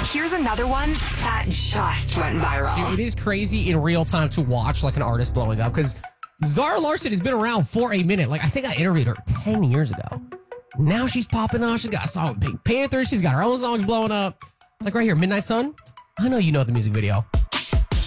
Here's another one that just went viral. It is crazy in real time to watch like an artist blowing up because Zara Larsson has been around for a minute. Like I think I interviewed her 10 years ago. Now she's popping off. She's got a song with Pink Panther. She's got her own songs blowing up. Like right here, Midnight Sun. I know you know the music video.